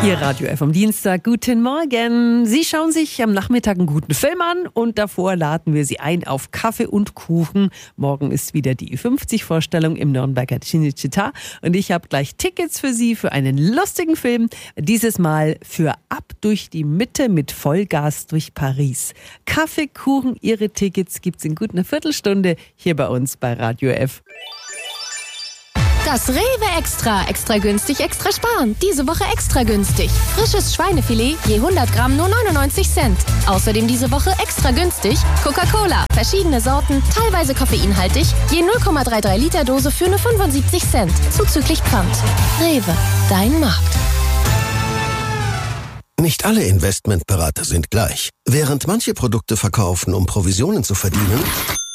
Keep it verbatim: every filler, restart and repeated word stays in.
Ihr Radio F am Dienstag. Guten Morgen. Sie schauen sich am Nachmittag einen guten Film an und davor laden wir Sie ein auf Kaffee und Kuchen. Morgen ist wieder die Ü fünfzig-Vorstellung im Nürnberger Cinecittà und ich habe gleich Tickets für Sie für einen lustigen Film. Dieses Mal für Ab durch die Mitte mit Vollgas durch Paris. Kaffee, Kuchen, Ihre Tickets gibt's in gut einer Viertelstunde hier bei uns bei Radio F. Das Rewe Extra. Extra günstig, extra sparen. Diese Woche extra günstig. Frisches Schweinefilet je hundert Gramm nur neunundneunzig Cent. Außerdem diese Woche extra günstig Coca-Cola. Verschiedene Sorten, teilweise koffeinhaltig. Je null Komma dreiunddreißig Liter Dose für nur fünfundsiebzig Cent. Zuzüglich Pfand. Rewe. Dein Markt. Nicht alle Investmentberater sind gleich. Während manche Produkte verkaufen, um Provisionen zu verdienen,